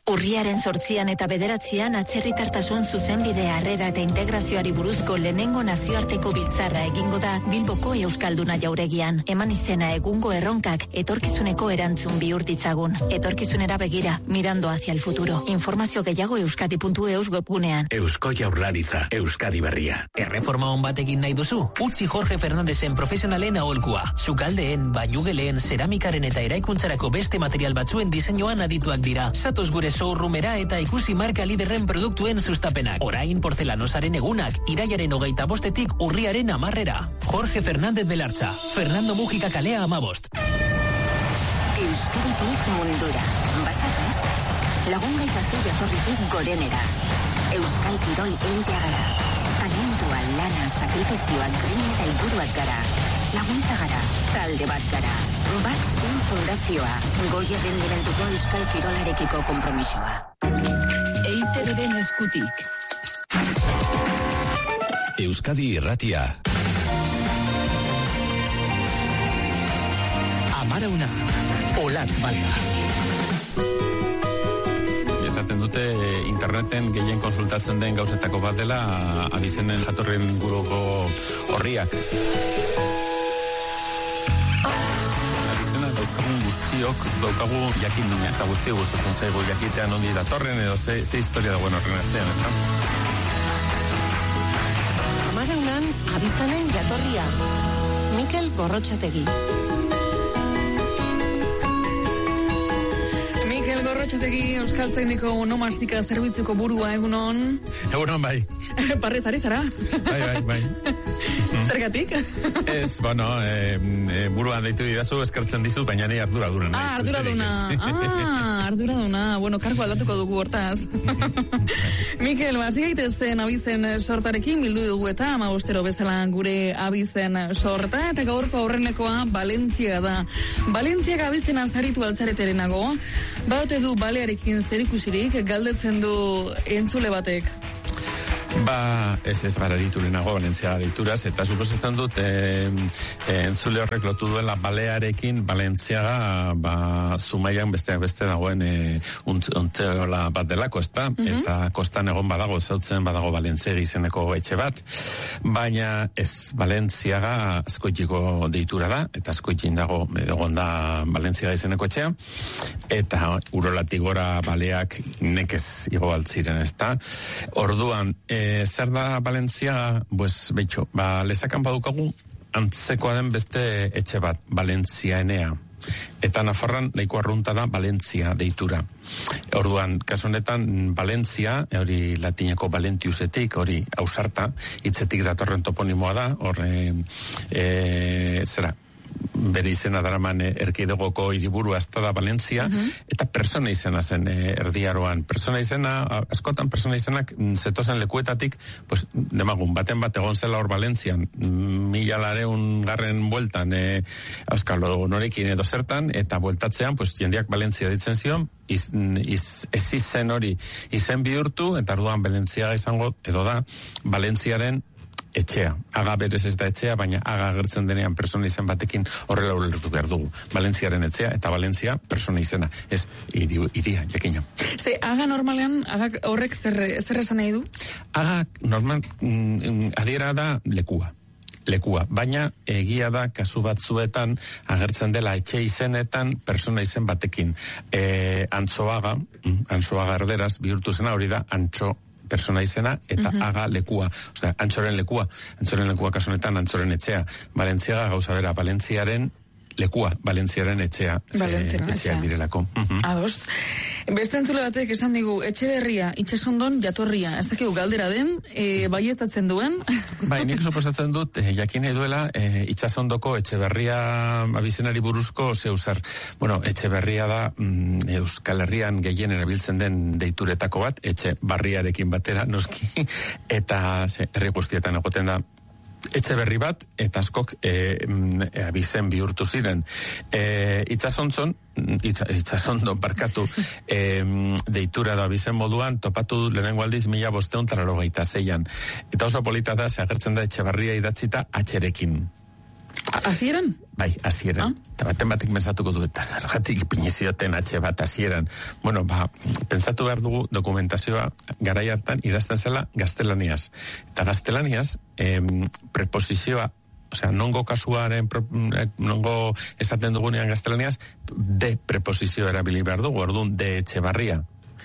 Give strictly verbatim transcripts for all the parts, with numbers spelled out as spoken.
Urriaren zortzian eta bederatzian atzerritartasun zuzenbide harrera eta integrazioari buruzko lehenengo nazioarteko biltzarra egingo da Bilboko Euskalduna jauregian. Eman izena egungo erronkak etorkizuneko erantzun bihur ditzagun. Etorkizunera begira, mirando hacia el futuro. Informazio gehiago euskadi puntu eus webgunean. Eusko Jaurlaritza, Euskadi berria. Erreforma on batekin nahi duzu? Utzi Jorge Fernandezen profesionalen aholkua. Sukaldeen, bainugeleen, zeramikaren eta eraikuntzarako beste material batzuen diseinuan adituak dira. Satoz gure showroomera eta ikusi marka liderren produktuen sustapenak. Orain portelanosaren egunak, iraiaren hogeita bostetik urriaren amarrera. Jorge Fernández Belartza, Fernando Mujica kalea amabost. Euskaditik mundura. Bazatez, lagun gaitazu jatorritik gorenera. Euskal Kirol elitea gara. Talentua, lana, sakrifizioa, grina eta helburuak gara. Laguntza gara, talde bat gara. Baxtein Fundazioa, goia rendimentuko Euskal Kirolarekiko kompromisoa. E I Te Beren eskutik. Euskadi Irratia. Amarauna, Olatz Balta. Esaten dute interneten gehien konsultatzen den gauzetako bat dela abizenen jatorren guruko horriak. Dauzkagun guztiok daukagu jakin mina, eta guztiok gustatzen zaigu jakitean ondi datorren edo ze, ze historia dagoen horren atzean, ez da? Amaraunan, abizanen jatorria. Mikel Gorrotxategi. Mikel Gorrotxategi, Euskaltzaindiko onomastika zerbitzuko burua, egunon. Egunon, bai. Parrez, ari zara? Bai, bai, bai. Zergatik? Ez, bueno, e, e, buruan deitu didazu, eskertzen dizut, baina ni arduraduna naiz. Ah, arduraduna. Ah, arduraduna. Bueno, kargo aldatuko dugu hortaz. Mikel, basi gaitezen abizen sortarekin bildu dugu eta amabostero bezala gure abizen sorta, eta gaurko aurrenekoa Valentzia da. Valentziak abizena zaritu altzareterenago, baute du balearekin zerikusirik, galdetzen du entzule batek. Ba, ez ez gara diturenago Valentziaga deituraz, eta suposatzen dut e, e, entzule horrek lotu duela Balearekin, Valentziaga ba, Zumaian besteak beste dagoen e, untzeola bat delako, ezta? Mm-hmm. Eta kostan egon badago, zautzen badago Valentziagi izeneko etxe bat, baina ez, Valentziaga Azkoitiko deitura da, eta Azkoitin dago egon da Valentziaga izeneko etxea, eta urolatik gora baleak nekez igo altziren, ezta? Orduan, e, zer da Valentziaga, pues, betxo, ba, lesakan badukagu antzekoa den beste etxe bat, Valentziaenea. Eta Nafarran nahiko arrunta da Valentzia deitura. Orduan, kasu honetan, Valentzia, hori latineko Valentiusetik, hori ausarta, hitzetik datorren toponimoa da, hor, e, e, zera, bere izena daraman erkidegoko hiriburua ez da Valentzia, uh-huh. Eta persona izena zen erdiaroan. Persona izena, askotan persona izenak zetozen lekuetatik, pues, demagun, baten bat egon zela hor Valentzian, mila lareun garren bueltan, e, auskalo norekin edo zertan, eta bueltatzean, pues, jendeak Valentzia ditzen zion, iz, iz, ez izen hori izen bihurtu, eta orduan Valentziaga izango, edo da, Valentziaren etxea. Aga berez ez da etxea, baina aga agertzen denean persona izen batekin horrela ulertu behar dugu. Valentziaren etxea eta Valentzia persona izena. Ez, iri, iria, jakina. Ze, aga normalean, aga horrek zer, zer esan nahi du? Aga normal, mm, adiera da lekua. Lekua, baina egia da kasu batzuetan agertzen dela etxe izenetan persona izen batekin. E, Antzoaga, Antzoaga erderaz bihurtu zena hori da Antxo persona izena, eta uh-huh. Aga lekua. Osea, Antxoren lekua. Antxoren lekua kasunetan, Antxoren etxea. Valentziaga gauza bera, Valentziaren lekua, Valentziaren etxea. Valentziaren etxea. direlako. Uh-huh. Ados. Beste entzule batek esan digu, Etxeberria, Itsasondon jatorria. Ez dakigu galdera den, e, bai ez datzen duen. Bai, nik suposatzen dut, e, jakin duela, e, Itsasondoko Etxeberria abizenari buruzko zeusar. Bueno, Etxeberria da mm, Euskal Herrian gehien erabiltzen den deituretako bat, etxe barriarekin batera, noski, eta ze, herri guztietan egoten da etxe berri bat, eta askok e, e, abizen bihurtu ziren. E, Itsasontzon, itza, Itsasondo barkatu, e, deitura da abizen moduan, topatu lehenengo aldiz mila bosteun talarogeita zeian. Eta oso polita da, se agertzen da Etxeberria idatzita atxerekin. Hasieran? Bai, hasieran. Ah? Eta baten batek pensatuko du, eta zergatik pinizioten atxe bat hasieran. Bueno, ba, pentsatu behar dugu dokumentazioa garai hartan idazten zela gaztelaniaz. Eta gaztelaniaz, em, preposizioa, osea, nongo kasuaren, nongo esaten dugunean gaztelaniaz, de preposizioa erabili behar dugu, orduan de Etxebarria.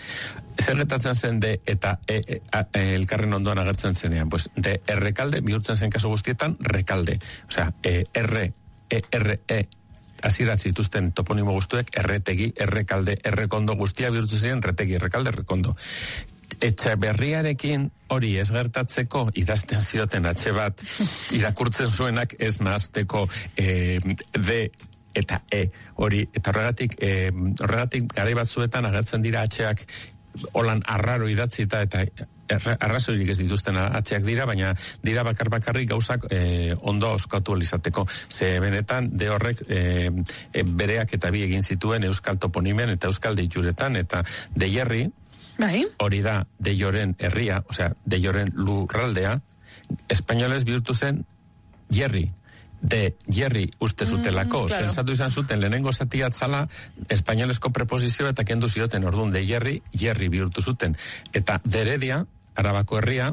Zer gertatzen zen de eta e, e, a, e, elkarren ondoan agertzen zenean, pues de errekalde bihurtzen zen kasu guztietan rekalde. Osea, e, erre, e, erre, e, hasiera zituzten toponimo guztuek, erretegi, errekalde, errekondo guztia bihurtzen ziren, retegi, errekalde, errekondo. Etxeberriarekin hori ez gertatzeko idazten zioten atxe bat irakurtzen zuenak ez nahazteko e, de eta e hori, eta horregatik e, horregatik garai batzuetan agertzen dira atxeak holan arraro idatzita eta arrazoirik ez dituzten atxeak dira, baina dira bakar bakarrik gauzak e, ondo oskatu izateko. Ze benetan de horrek e, e, bereak eta bi egin zituen euskal toponimen eta euskal deituretan, eta de jerri bai. Hori da de joren herria, osea, de joren lurraldea, espainoles bihurtu zen jerri. De jerri uste zutelako, mm, claro. Pensatu izan zuten lehenengo zatia atzala espainolesko preposizioa eta kendu zioten, orduan de jerri, jerri bihurtu zuten. Eta deredia, Arabako herria,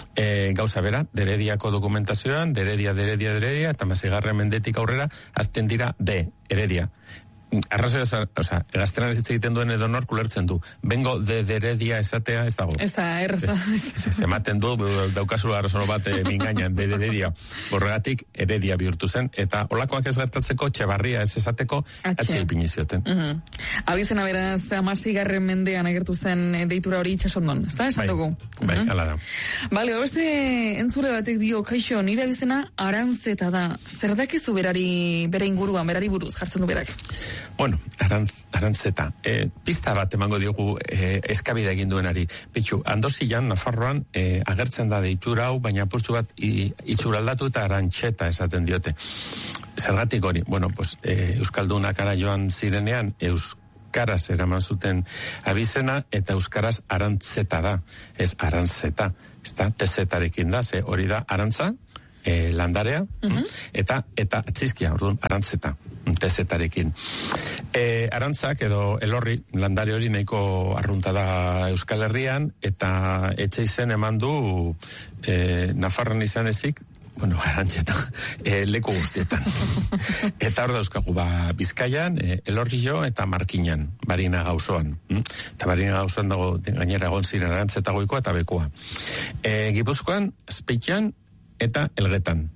e, gauza bera, derediako dokumentazioan, deredia, deredia, deredia, eta mazigarren mendetik aurrera, azten dira de, heredia. Arrazoi, oza, gaztelan ez hitz egiten duen edo nork ulertzen du. Bengo de deredia esatea ez dago. Ez da, erraza. Ez ematen du, daukazu arrazono bat e, mingainan, de deredia. Borregatik, heredia bihurtu zen, eta olakoak ez gertatzeko, Etxebarria ez esateko, atxe ipini zioten. Uh -huh. Abizena beraz, amazigarren mendean agertu zen deitura hori itxasondon, ez da, esan dugu? Bai, uh -huh. Ala da. Bale, beste entzule batek dio, kaixo, nire abizena arantzeta da. Zer dakizu berari, bere inguruan, berari buruz, jartzen du berak? Bueno, arantz, arantzeta. E, pista bat emango diogu e, eskabide egin duenari. Bitxu, Andosian, Nafarroan, e, agertzen da deitura hau, baina purtsu bat itxuraldatu eta arantxeta esaten diote. Zergatik hori, bueno, pues, e, Euskaldunak ara joan zirenean, Euskaraz eraman zuten abizena, eta Euskaraz arantzeta da, ez arantzeta. Ez da, tezetarekin da, ze hori da arantza, E, landarea, uh-huh. eta eta txizkia, orduan, arantzeta, tezetarekin. E, arantzak edo elorri, landare hori nahiko arrunta da Euskal Herrian, eta etxe izen eman du e, Nafarroan izan ezik, bueno, arantxeta, e, leku guztietan. Eta hor dauzkagu, ba, Bizkaian, e, Elorrio eta Markinan, Barina Gauzoan. Mm? Eta Barina Gauzoan dago, gainera egon ziren arantzeta goikoa eta bekoa. E, Gipuzkoan, Azpeitian, eta Elgetan.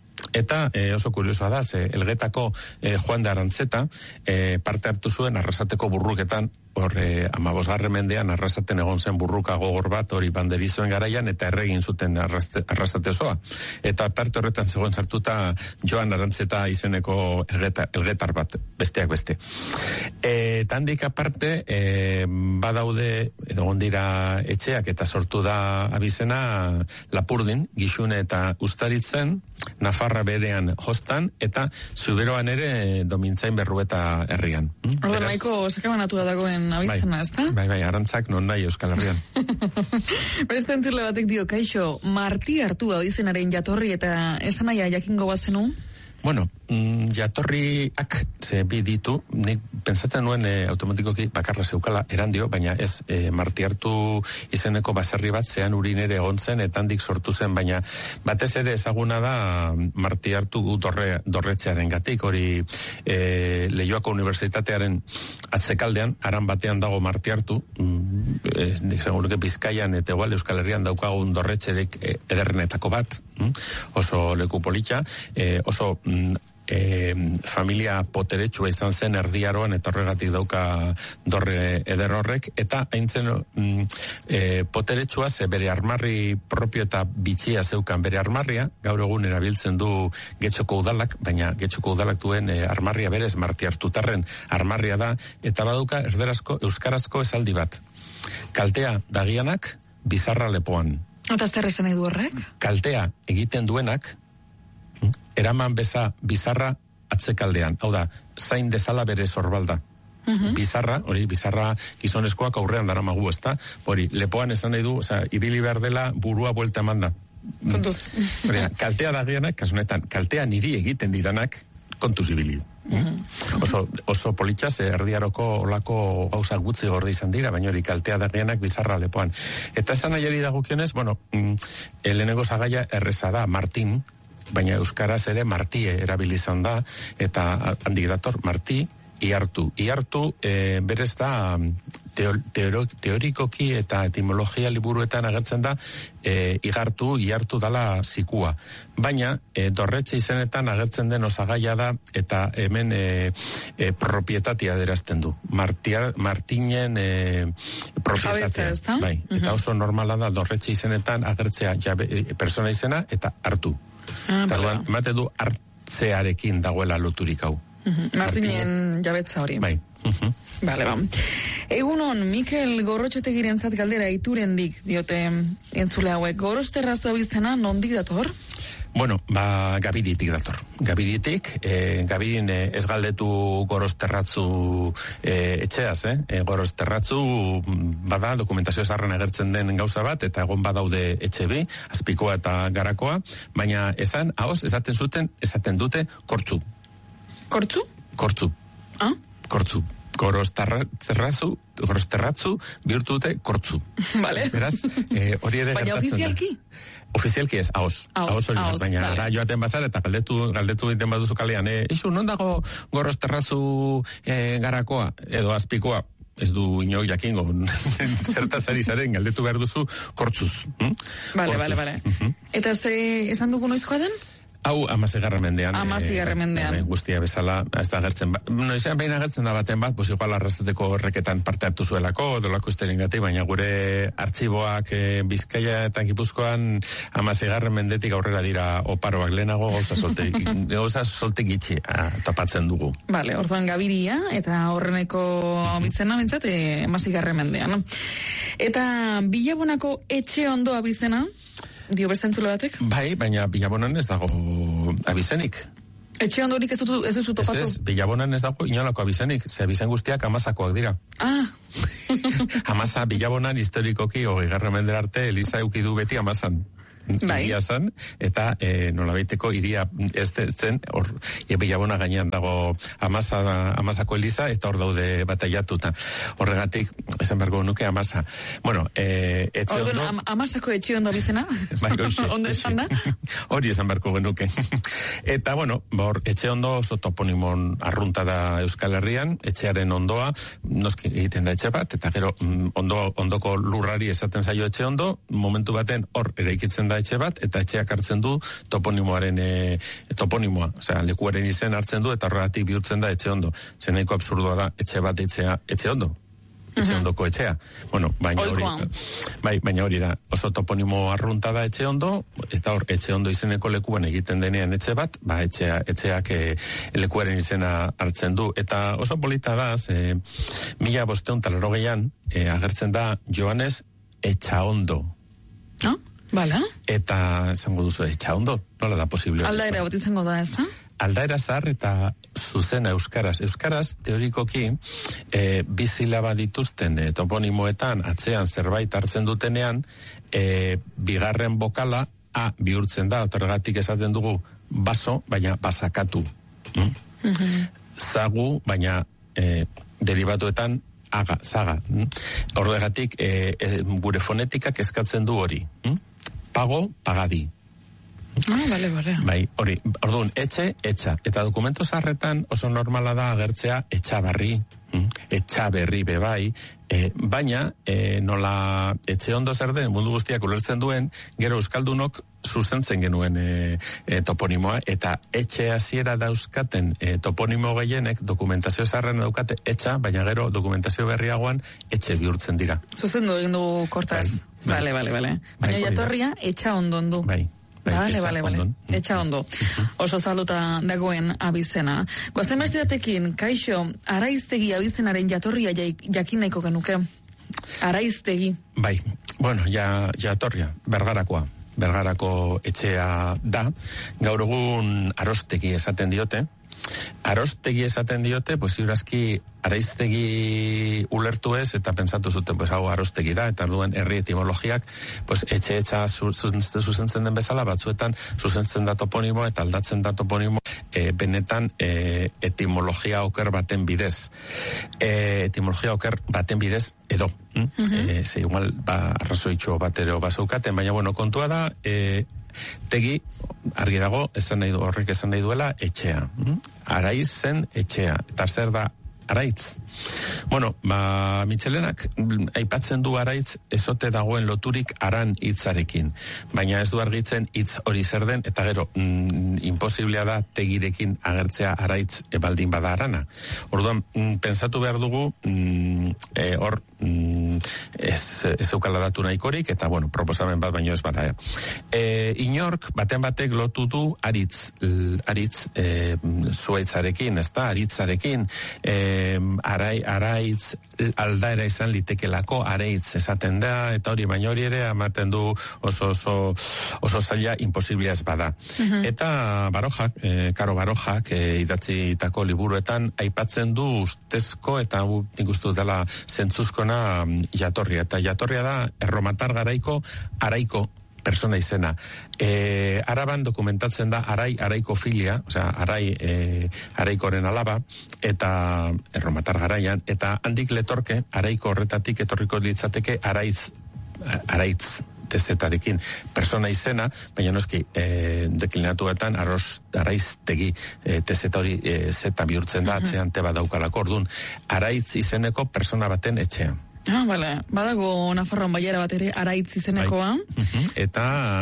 Eta e, oso kuriosoa da, ze Elgetako e, Juan de Arantzeta e, parte hartu zuen Arrasateko burruketan, hor e, amabosgarren mendean Arrasaten egon zen burruka gogor bat, hori banderizoen garaian, eta erregin zuten arraste, Arrasate osoa. Eta parte horretan zegoen sartuta Joan Arantzeta izeneko elgetar, elgetar bat, besteak beste. E, tandik aparte, e, badaude, edo gondira etxeak, eta sortu da abizena Lapurdin, Gixune eta Ustaritzen, Nafarra berean Jostan, eta Zuberoan ere Domintzain Berrueta herrian. Orda, nahiko sakabanatu da dagoen abizena, ez da? Bai, bai, arantzak non nahi Euskal Herrian. Beste entzule batek dio, kaixo, Marti hartu abizenaren jatorri eta esan aia jakingo bazenu? Bueno, mm, jatorriak ze bi ditu, nik pentsatzen nuen e, automatikoki bakarra zeukala erandio, baina ez e, Marti hartu izeneko baserri bat zean urin ere egon zen, eta handik sortu zen, baina batez ere ezaguna da Marti hartu dorre, dorretzearen gatik, hori e, Leioako Unibertsitatearen atzekaldean, aran batean dago Marti hartu, mm, e, nik zaguruke Bizkaian eta igual Euskal Herrian daukagun dorretxerek e, ederrenetako bat, mm, oso leku politxa, e, oso E, familia poteretsua izan zen Erdiaroan, eta horregatik dauka dorre eder horrek, eta haintzen mm, e, poteretsua ze bere armarri propio eta bitxia zeukan bere armarria, gaur egun erabiltzen du Getxoko udalak, baina Getxoko udalak duen e, armarria berez Marti hartutarren armarria da, eta baduka erderazko, euskarazko esaldi bat. Kaltea dagianak, bizarra lepoan. Eta zer esan nahi du horrek? Kaltea egiten duenak, eraman beza bizarra atzekaldean. Hau da, zain dezala bere sorbalda. Uh-huh. Bizarra, hori, bizarra gizonezkoak aurrean daramagu, ezta? Hori, lepoan esan nahi du, oza, ibili behar dela burua buelta emanda. Kontuz. Kaltea dagianak, kasunetan, kaltea niri egiten didanak kontuz ibili. Mm-hmm. Oso, oso politxaz, erdiaroko olako gauza gutzi gorde izan dira, baina hori kaltea dagianak bizarra lepoan. Eta esan nahiari dagokionez, bueno, lehenengo zagaia erreza da, Martin, baina euskaraz ere Martie erabilizan da, eta handik dator, Marti, Iartu. Iartu e, berez da teo, teoro, teorikoki eta etimologia liburuetan agertzen da e, igartu, iartu dala zikua. Baina e, dorretxe izenetan agertzen den osagaia da eta hemen e, e, propietatea derazten du. Martia, Martinen e, propietatea. Jabetza, bai, uh-huh. Eta oso normala da dorretxe izenetan agertzea jabe, e, persona izena eta hartu. Ah, Tarduan, emate du hartzearekin dagoela loturik hau. Martinen jabetza hori. Bai. Uh-huh. Bale, ba. Egunon, Mikel Gorrotxategiren zat galdera iturendik, diote entzule hauek. Gorosterrazu abizena nondik dator? Bueno, ba, Gabiritik dator. Gabiritik, e, Gabirin e, ez galdetu Gorosterratzu e, etxeaz, eh? E, Gorosterratzu bada dokumentazio zarren agertzen den gauza bat, eta egon badaude etxe bi, Azpikoa eta Garakoa, baina esan, ahoz, esaten zuten, esaten dute, Kortzu. Kortzu? Kortzu. Ah? Kortzu. Gorosterratzu, Gorosterratzu bihurtu dute Kortzu. Vale. Beraz, eh, hori ere baina gertatzen ofizialki? da. Ofizialki ez, ahoz. Ahoz hori, baina vale. Ara joaten bazar eta galdetu, galdetu egiten baduzu kalean. Eh, isu, non dago Gorosterratzu eh, Garakoa edo Azpikoa? Ez du ino jakingo, zertaz ari zaren, galdetu behar duzu Kortzuz. Hm? Vale, vale, vale. Uh-huh. Eta ze esan dugu noizkoa den? Hau, amazigarren mendean. Amazigarren mendean. E, guztia bezala, ez da gertzen. Ba, noizean behin agertzen da baten bat, pues igual arrastateko horreketan parte hartu zuelako, dolako usteren gati, baina gure artxiboak e, Bizkaia eta Gipuzkoan amazigarren mendetik aurrera dira oparoak lehenago gauza solte, gauza solte gitxi a, topatzen dugu. Vale, orduan Gabiria, eta horreneko bizena bintzat, e, amazigarren mendean. Eta Bilabonako etxe ondo abizena, dio beste entzule batek? Bai, baina Bilabonan ez dago abizenik. Etxe ondorik ez duzu, ez duzu topatu? Ez ez, Bilabonan ez dago inolako abizenik. Ze abizen guztiak amazakoak dira. Ah. Amaza, Bilabonan historikoki hogei garren mendera arte Eliza eukidu beti amazan. Bai. Iria zan, eta e, nolabaiteko iria ez zen, hor, e, Bilabona gainean dago amaza, amazako Eliza, eta hor daude bataiatuta. Horregatik, esan bergo nuke amaza. Bueno, e, etxe ondo... Am, amazako etxe ondo bizena? Bai, oixe. Ondo esan da? Hori esan berko genuke. Eta, bueno, bor, etxe ondo oso toponimon arrunta da Euskal Herrian, etxearen ondoa, noski egiten da etxe bat, eta gero ondo, ondoko lurrari esaten zaio etxe ondo, momentu baten hor eraikitzen da etxe bat, eta etxeak hartzen du toponimoaren e, toponimoa, osea, lekuaren izen hartzen du, eta horregatik bihurtzen da etxe ondo. Zeneiko absurdoa da etxe bat etxea, etxe ondo. Etxe ondoko etxea. Bueno, baina hori, bai, baina hori da, oso toponimo arrunta da etxe ondo, eta hor, etxe ondo izeneko lekuan egiten denean etxe bat, ba, etxea, etxeak e, lekuaren izena hartzen du. Eta oso polita da, ze, mila bosteun talarogeian, e, agertzen da Joanes Etxaondo. Ah? Bala. Eta esango duzu etxaondo, nola da posible? Aldaera bat izango da, ez da? Aldaera zahar eta zuzena euskaraz. Euskaraz, teorikoki, e, bizilaba dituzten e, toponimoetan, atzean zerbait hartzen dutenean, e, bigarren bokala A bihurtzen da, otorgatik esaten dugu baso, baina basakatu. Mm? Mm-hmm. Zagu, baina e, derivatuetan aga, zaga. Mm? Horregatik, e, e, gure fonetikak eskatzen du hori. Mm? Pago, pagadi. Ah, bale, bale. Bai, hori, orduan, etxe, etxa. Eta dokumento zaharretan oso normala da agertzea etxabarri, etxaberri bebai, e, baina e, nola etxe ondo zer den mundu guztiak ulertzen duen, gero euskaldunok zuzentzen genuen e, e, toponimoa, eta etxe hasiera dauzkaten e, toponimo gehienek dokumentazio zaharren daukate etxa, baina gero dokumentazio berriagoan etxe bihurtzen dira. Zuzendu egin du kortaz. Bai, bale, bale, bale. Baina jatorria etxa ondon du. Bai. Bale, bale, bale. Etxa ondo. Oso zaluta dagoen abizena. Goazen beste batekin, kaixo, Araiztegi abizenaren jatorria jakin nahiko genuke. Araiztegi. Bai, bueno, ja, jatorria, Bergarakoa. Bergarako etxea da. Gaur egun Arostegi esaten diote. Arostegi esaten diote, pues ziurazki araiztegi ulertu ez, eta pentsatu zuten, pues hau arostegi da, eta duen herri etimologiak, pues etxe-etxa zuzentzen den bezala, batzuetan zuzentzen da toponimo, eta aldatzen da toponimo, e, benetan e, etimologia oker baten bidez. E, etimologia oker baten bidez, edo. Mm? Mm-hmm. E, ze igual, ba, arrazoitxo batero bazaukaten, baina, bueno, kontua da, e, tegi, argi dago, esan nahi du, horrek esan nahi duela, etxea. Mm? Araiz zen etxea. Eta zer da araitz? Bueno, ba, Mitxelenak aipatzen du araitz ezote dagoen loturik aran hitzarekin. Baina ez du argitzen hitz hori zer den, eta gero, mm, imposiblea da tegirekin agertzea araitz ebaldin bada arana. Orduan, mm, pensatu behar dugu, mm, e, hor, mm, ez, ez eukala datu nahikorik, eta bueno, proposamen bat baino ez bada. Eh. E, inork, baten batek lotu du aritz, l, aritz e, zuaitzarekin, ez da, aritzarekin, e, arai, araitz aldaera izan litekelako, araitz esaten da, eta hori baino hori ere amaten du oso oso, oso zaila imposiblia ez bada. Uh-huh. Eta Barojak, e, Karo Barojak e, idatzitako liburuetan aipatzen du ustezko eta nik uste dela zentzuzkona jatorria. Eta jatorria da erromatar garaiko araiko persona izena. E, Araban dokumentatzen da arai, araiko filia, osea, arai, e, araikoren alaba, eta erromatar garaian, eta handik letorke, araiko horretatik etorriko litzateke araiz, araitz tezetarekin persona izena, baina noski e, deklinatuetan arroz, araiztegi e, tezeta hori e, zeta bihurtzen da, uh-huh. atzean teba daukalako, orduan, araiz izeneko persona baten etxean. Ah, bale. Badago Nafarroan baiara bat ere araitz izenekoa. Bai. Uh-huh. Eta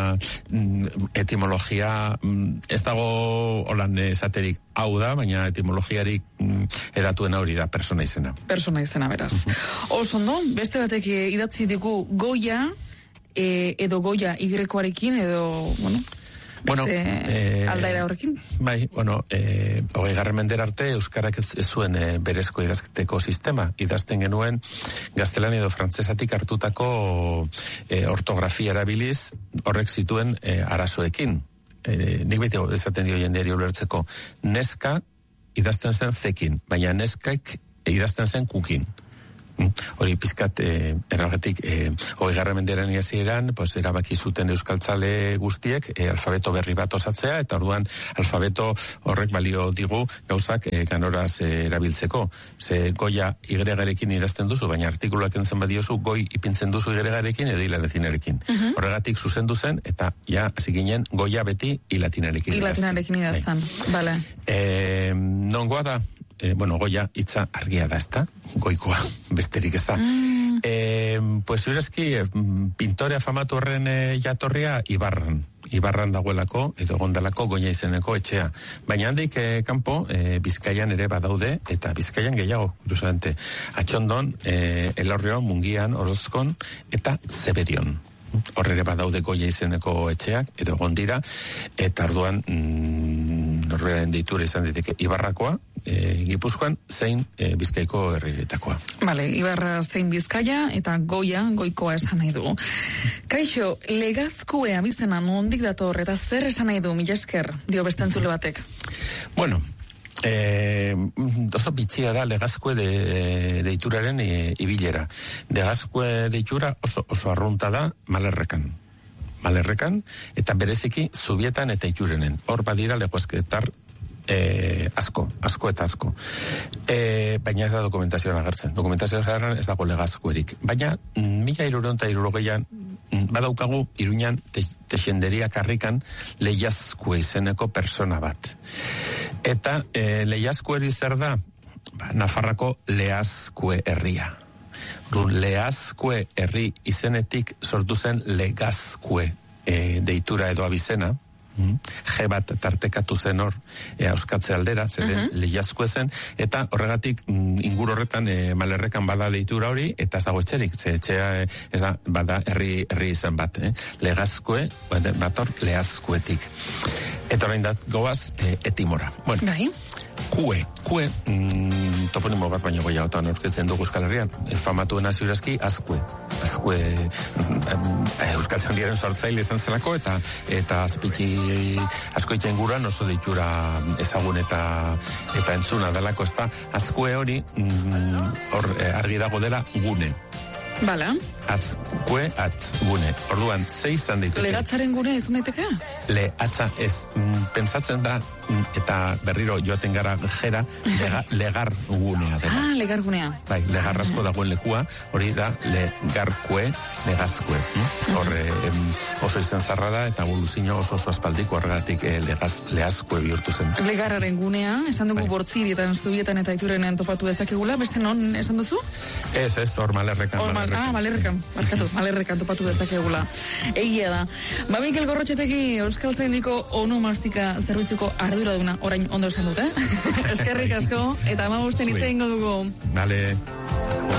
mm, etimologia mm, ez dago holan esaterik hau da, baina etimologiarik mm, edatuen hori da persona izena. Persona izena, beraz. Uh-huh. Osondo, beste batek idatzi digu Goia, e, edo Goia Y-arekin, edo, bueno... Bueno, eh, aldaera horrekin? Bai, bueno, eh, hogei garren mendera arte Euskarak ez, ez zuen eh, berezko idazteko sistema. Idazten genuen gaztelan edo frantzesatik hartutako eh, ortografia erabiliz horrek zituen eh, arazoekin. Eh, nik beti esaten dio jendeari ulertzeko. Neska idazten zen zekin, baina neskaik idazten zen kukin. Hori pizkat eh, eralgatik eh, hogei garren menderan hasieran, pues erabaki zuten euskaltzale guztiek eh, alfabeto berri bat osatzea, eta orduan alfabeto horrek balio digu gauzak eh, ganoraz eh, erabiltzeko. Ze Goia Y-arekin idazten duzu, baina artikuluak entzen badiozu goi ipintzen duzu Y-arekin edo ilatinarekin. Uh-huh. Horregatik zuzendu zen, eta ja, hasi ginen Goia beti ilatinarekin idazten. Ilatinarekin idazten, bale. Eh, nongoa da? Eh, bueno, Goia hitza argia da, ezta? Goikoa, besterik ez da. Mm. Eh, pues ziurazki, pintore afamatu horren eh, jatorria Ibarran. Ibarran dagoelako, edo gondalako Goia izeneko etxea. Baina handik eh, kanpo, eh, Bizkaian ere badaude, eta Bizkaian gehiago, kuriosadamente. Atxondon, eh, Elorrion, Mungian, Orozkon, eta Zeberion. Horrere badaude Goia izeneko etxeak, edo gondira, eta orduan, mm, norberaren deitura izan diteke Ibarrakoa, E, Gipuzkoan, zein e, Bizkaiko herrietakoa. Bale, Ibarra zein Bizkaia, eta Goia, goikoa esan nahi du. Kaixo, legazkue abizena nondik dator, eta zer esan nahi du, mila esker, dio bestentzule batek? Bueno, eh, oso bitxia da legazkue de, deituraren e, ibilera. Legazkue deitura oso, oso arrunta da Malerrekan. Malerrekan, eta bereziki Zubietan eta Itxurenen. Hor badira legazketar Eh, asko, asko eta asko. Eh, baina ez da dokumentazioan agertzen. Dokumentazioan ez dago legazkuerik. Baina, mila irureun eta irurogeian, badaukagu Iruñan texenderia karrikan lehiazkue izeneko persona bat. Eta eh, lehiazkueri zer da? Ba, Nafarrako Leazkue herria. Leazkue herri izenetik sortu zen legazkue eh, deitura edo abizena. G bat tartekatu zen hor e, euskatze aldera, zeren uh-huh. lehiazko zen, eta horregatik inguru horretan e, Malerrekan bada deitura hori, eta ez dago etxerik, ze etxea e, ez da, bada herri, herri izan bat, eh? Legazkoe, bator leazkoetik. Eta orain dat, goaz, e, etimora. Bueno, bai. Kue, kue, mm, toponimo bat baina goia otan aurkitzen dugu Euskal Herrian, e, famatuena ziurazki, azkue. azkue Euskaltzaindiaren sortzaile izan zelako, eta eta azpiki askoitza inguruan oso ditura ezagun eta eta entzuna delako, ezta azkue hori hor argi dago dela gune. Bala. Azkue atzgune. Orduan, zei izan ditut. Legatzaren gune izan daiteke? Le atza ez. Pentsatzen da, eta berriro joaten gara jera, lega, legar gunea dela. Ah, legar gunea. Bai, legarrazko dagoen lekua, hori da legarkue, legazkue. Hor oso izen zarra da, eta evoluzio oso oso aspaldiko horregatik legaz, lehazkue bihurtu zen. Legarraren gunea, esan dugu bortzirietan, zubietan eta iturenen topatu dezakegula, beste non esan duzu? Ez, ez, hor malerrekan. Hor mal, ah, malerrekan, markatu, malerrekan topatu dezakegula. Egia da. Ba, Mikel Gorrotxategi, Euskaltzaindiko onomastika zerbitzuko arduraduna, orain ondo esan dut, eh? Eskerrik asko, eta ama bosten hitz egingo dugu. Dale.